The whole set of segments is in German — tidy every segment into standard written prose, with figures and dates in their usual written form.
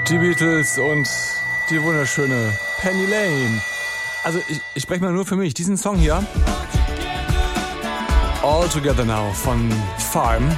Die Beatles und die wunderschöne Penny Lane. Also ich spreche mal nur für mich. Diesen Song hier, All Together Now von Farm,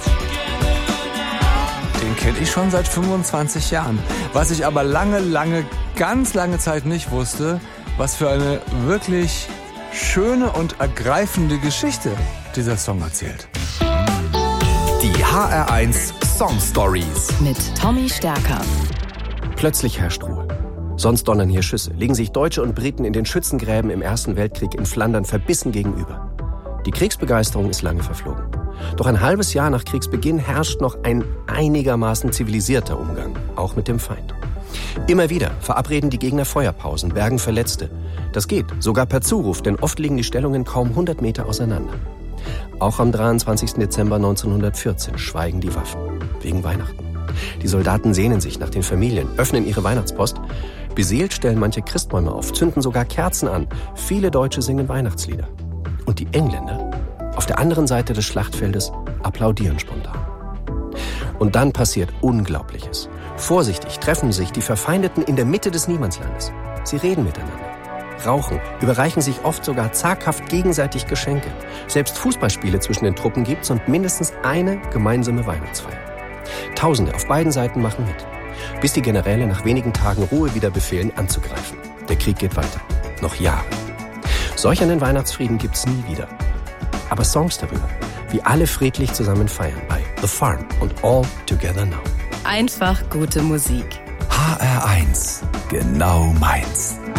den kenne ich schon seit 25 Jahren. Was ich aber ganz lange Zeit nicht wusste, was für eine wirklich schöne und ergreifende Geschichte dieser Song erzählt. Die HR1 Song Stories mit Tommy Stärker. Plötzlich herrscht Ruhe. Sonst donnern hier Schüsse, legen sich Deutsche und Briten in den Schützengräben im Ersten Weltkrieg in Flandern verbissen gegenüber. Die Kriegsbegeisterung ist lange verflogen. Doch ein halbes Jahr nach Kriegsbeginn herrscht noch ein einigermaßen zivilisierter Umgang, auch mit dem Feind. Immer wieder verabreden die Gegner Feuerpausen, bergen Verletzte. Das geht, sogar per Zuruf, denn oft liegen die Stellungen kaum 100 Meter auseinander. Auch am 23. Dezember 1914 schweigen die Waffen, wegen Weihnachten. Die Soldaten sehnen sich nach den Familien, öffnen ihre Weihnachtspost. Beseelt stellen manche Christbäume auf, zünden sogar Kerzen an. Viele Deutsche singen Weihnachtslieder. Und die Engländer auf der anderen Seite des Schlachtfeldes applaudieren spontan. Und dann passiert Unglaubliches. Vorsichtig treffen sich die Verfeindeten in der Mitte des Niemandslandes. Sie reden miteinander, rauchen, überreichen sich oft sogar zaghaft gegenseitig Geschenke. Selbst Fußballspiele zwischen den Truppen gibt's und mindestens eine gemeinsame Weihnachtsfeier. Tausende auf beiden Seiten machen mit, bis die Generäle nach wenigen Tagen Ruhe wieder befehlen, anzugreifen. Der Krieg geht weiter, noch Jahre. Solch einen Weihnachtsfrieden gibt's nie wieder. Aber Songs darüber, wie alle friedlich zusammen feiern bei The Farm und All Together Now. Einfach gute Musik. HR1, genau meins.